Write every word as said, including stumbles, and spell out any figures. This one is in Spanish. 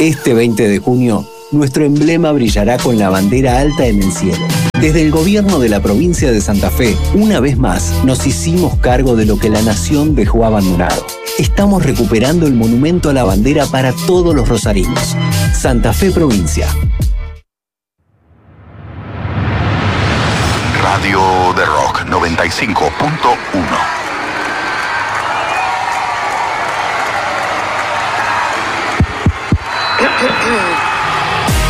Este veinte de junio, nuestro emblema brillará con la bandera alta en el cielo. Desde el gobierno de la provincia de Santa Fe, una vez más, nos hicimos cargo de lo que la nación dejó abandonado. Estamos recuperando el monumento a la bandera para todos los rosarinos. Santa Fe Provincia. Radio de Rock noventa y cinco punto uno.